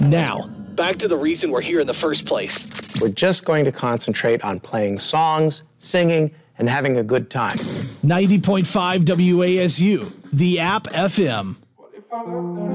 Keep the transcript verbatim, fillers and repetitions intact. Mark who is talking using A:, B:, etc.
A: Now, back to the reason we're here in the first place.
B: We're just going to concentrate on playing songs, singing, and having a good time.
A: ninety point five W A S U, the App F M.
C: What if I left